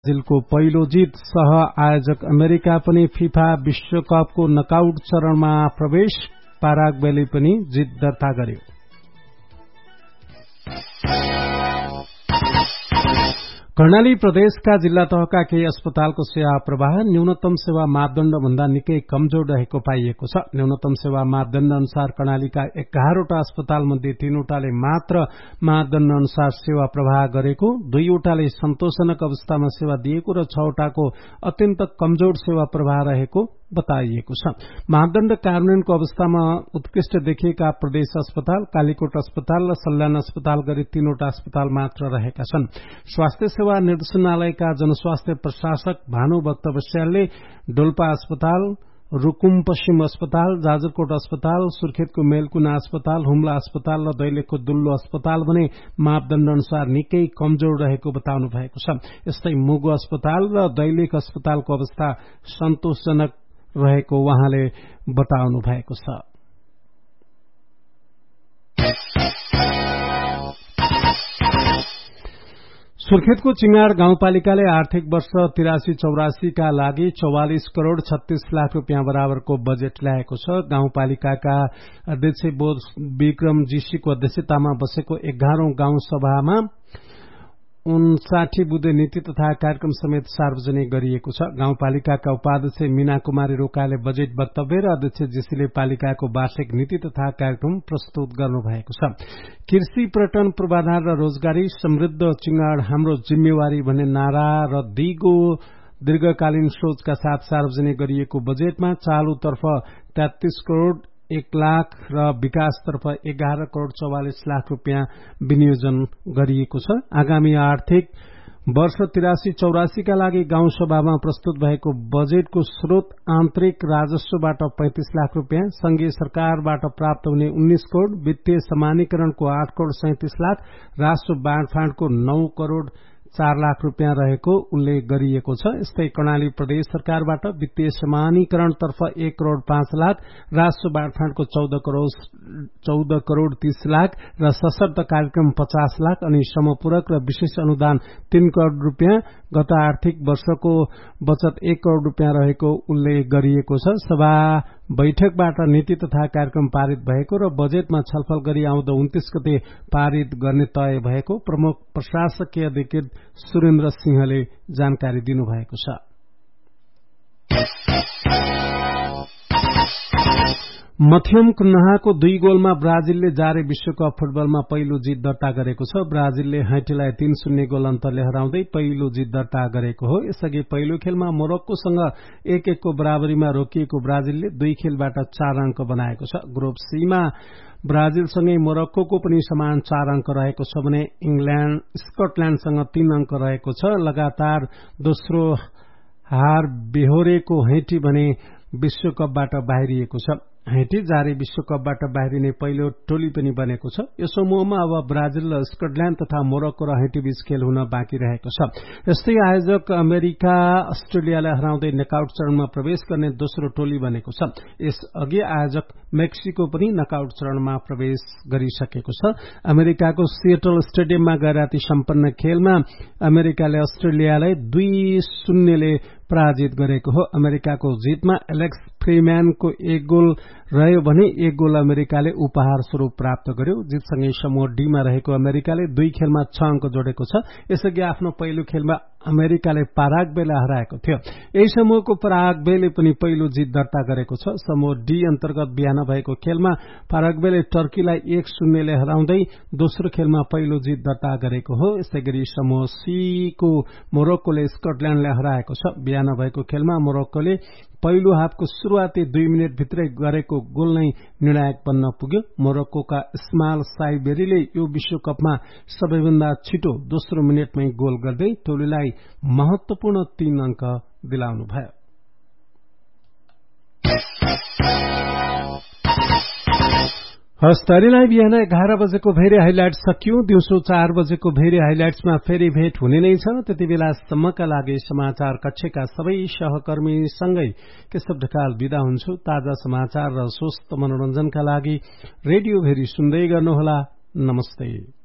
ब्राजिलको पहिलो जित। सह आयोजक अमेरिका पनि फिफा विश्वकपको नकआउट चरणमा प्रवेश। पाराग्वेले पनि जित दर्ता गर्यो। कर्णाली प्रदेशका जिल्ला तहका केही अस्पतालको सेवा प्रवाह न्यूनतम सेवा मापदण्ड भन्दा निकै कमजोर रहेको पाइएको छ। न्यूनतम सेवा मापदण्ड अनुसार कर्णालीका 11वटा अस्पताल मध्ये 3वटाले मात्र मापदण्ड अनुसार सेवा प्रवाह गरेको, 2वटाले सन्तोषजनक अवस्थामा सेवा दिएको र 6वटाको अत्यन्त कमजोर सेवा प्रवाह रहेको बताइएको छ। मापदण्ड कार्यान्वयनको अवस्थामा उत्कृष्ट देखिएका प्रदेश अस्पताल, कालीकोट अस्पताल र सल्यान अस्पताल गरी 3वटा अस्पताल मात्र रहेका छन्। स्वास्थ्य सेवा निर्देशनालयका जनस्वास्थ्य प्रशासक भानुभक्त बस्यालले डोल्पा अस्पताल, रुकुम पश्चिम अस्पताल, जाजरकोट अस्पताल, सुर्खेतको मेलकुना अस्पताल, हुम्ला अस्पताल र दैलेखको दुल्लो अस्पताल भने मापदण्ड अनुसार निकै कमजोर रहेको बताउनु भएको छ। यस्तै मुगु अस्पताल र दैलेख अस्पतालको अवस्था सन्तोषजनक रहेको उहाँले बताउनु भएको छ। सुर्खेतको चिंगार गाउँपालिकाले आर्थिक वर्ष 83-84 का लागि 44 करोड़ 36 लाख रुपियाँ बराबरको बजेट ल्याएको छ। गाउँपालिकाका अध्यक्ष विक्रम जीसीको अध्यक्षतामा बसेको 11औं गाउँ सभामा 59 बुँदे नीति तथा कार्यक्रम समेत सार्वजनिक गरिएको छ। गाउँपालिकाका उपाध्यक्ष मीना कुमारी रोकाले बजेट वक्तव्य र अध्यक्ष जीसीले पालिकाको वार्षिक नीति तथा कार्यक्रम प्रस्तुत गर्नुभएको छ। कृषि, पर्यटन, पूर्वाधार र रोजगारी समृद्ध चिंगाड हाम्रो जिम्मेवारी भन्ने नारा र दिगो दीर्घकालीन सोचका साथ सार्वजनिक गरिएको बजेटमा चालुतर्फ 33 करोड़ 1 लाख र विकासतर्फ 11 करोड़ 44 लाख रुपियाँ विनियोजन गरिएको छ। आगामी आर्थिक वर्ष 83-84 का लागि गाउँ सभामा प्रस्तुत भएको बजेटको स्रोत आन्तरिक राजस्वबाट 35 लाख रुपियाँ, संघीय सरकारबाट प्राप्त हुने 19 करोड़, वित्तीय समानीकरणको 8 करोड़ 37 लाख, राजस्व बाँडफाँडको 9 करोड़ 4 लाख रुपियाँ रहेको उल्लेख गरिएको छ। यस्तै कर्णाली प्रदेश सरकारबाट वित्तीय समानीकरणतर्फ 1 करोड़ 5 लाख, राजस्व बाँडफाँडको 14 करोड़ 30 लाख र सशक्त कार्यक्रम 50 लाख अनि समपूरक र विशेष अनुदान 3 करोड़ रुपियाँ, गत आर्थिक वर्षको बचत 1 करोड़ रुपियाँ रहेको उल्लेख गरिएको छ। सभा बैठकबाट नीति तथा कार्यक्रम पारित भएको र बजेटमा छलफल गरी आउँदो 29 गते पारित गर्ने तय भएको प्रमुख प्रशासकीय अधिकृत सुरेन्द्र सिंहले जानकारी दिनुभएको छ। मथियम कुन्हाको 2 गोलमा ब्राजिलले जारी विश्वकप फुटबलमा पहिलो जित दर्ता गरेको छ। ब्राजिलले हैटीलाई 3-0 गोल अन्तरले हराउँदै पहिलो जित दर्ता गरेको हो। यसअघि पहिलो खेलमा मोरक्कोसँग 1-1 को बराबरीमा रोकिएको ब्राजिलले 2 खेलबाट 4 अंक बनाएको छ। ग्रुप सीमा ब्राजिलसँगै मोरक्कोको पनि समान 4 अंक रहेको छ भने स्कटल्याण्डसँग 3 अंक रहेको छ। लगातार दोस्रो हार बेहोरेको हैटी भने विश्वकपबाट बाहिरिएको छ। हैटी जारी विश्वकपबाट बाहिरिने पहिलो टोली पनि बनेको छ। यो समूहमा अब ब्राजिल र स्कटल्याण्ड तथा मोरक्को र हैटी बीच खेल हुन बाँकी रहेको छ। यस्तै आयोजक अमेरिका अस्ट्रेलियालाई हराउँदै नकआउट चरणमा प्रवेश गर्ने दोस्रो टोली बनेको छ। यसअघि आयोजक मेक्सिको पनि नकआउट चरणमा प्रवेश गरिसकेको छ। अमेरिकाको सिएटल स्टेडियममा गए राति सम्पन्न खेलमा अमेरिकाले अस्ट्रेलियालाई 2-0 ले पराजित गरेको हो। अमेरिकाको जितमा एलेक्स फ्रीम्यानको 1 गोल रह्यो भने 1 गोल अमेरिकाले उपहार स्वरूप प्राप्त गर्यो। जितसँगै समूह डी मा रहेको अमेरिकाले 2 खेलमा 6 अंक जोडेको छ। यसअघि आफ्नो पहिलो खेलमा अमेरिकाले पाराग्वेलाई हराएको थियो। यही समूहको पाराग्वेले पनि पहिलो जित दर्ता गरेको छ। समूह डी अन्तर्गत बिहान भएको खेलमा पाराग्वेले टर्कीलाई 1-0 ले हराउँदै दोस्रो खेलमा पहिलो जित दर्ता गरेको हो। यसैगरी समूह सी को मोरक्कोले स्कटल्याण्डलाई हराएको छ। बिहान भएको खेलमा मोरक्कोले पहिलो हाफको शुरूआती 2 मिनट भित्रै गरेको गोल नै निर्णायक बन्न पुग्यो। मोरक्कोका इस्माइल साइबेरीले यो विश्वकपमा सबैभन्दा छिटो दोस्रो मिनटमै गोल गर्दै टोलीलाई महत्वपूर्ण 3 अंक दिलाउनु भयो। हस्तरीलाई बिहान 11 बजेको भेरी हाइलाइट सकियो। दिउँसो 4 बजेको भेरी हाइलाइट्समा फेरि भेट हुने नै छ। त्यति बेलासम्मका लागि समाचार कक्षका सबै सहकर्मीसँगै केशव ढकाल बिदा हुन्छु। ताजा समाचार र स्वस्थ मनोरञ्जनका लागि रेडियो भेरी सुन्दै गर्नुहोला। नमस्ते।